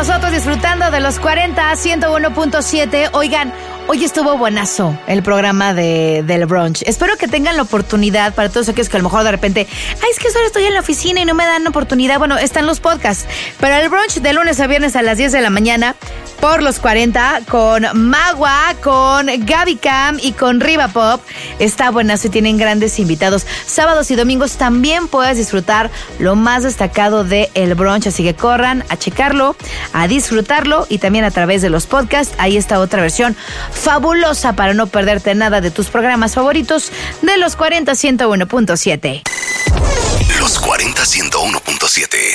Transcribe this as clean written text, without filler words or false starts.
nosotros disfrutando de los 40 101.7. Oigan, hoy estuvo buenazo el programa del brunch. Espero que tengan la oportunidad para todos aquellos que a lo mejor de repente, es que solo estoy en la oficina y no me dan oportunidad. Bueno, están los podcasts, pero el brunch de lunes a viernes a las 10 de la mañana por los 40 con Magua, con Gaby Cam y con Riva Pop. Está buenazo y tienen grandes invitados. Sábados y domingos también puedes disfrutar lo más destacado de el brunch, así que corran a checarlo, a disfrutarlo y también a través de los podcasts. Ahí está otra versión fabulosa para no perderte nada de tus programas favoritos de los 40 101.7. Los 40 101.7.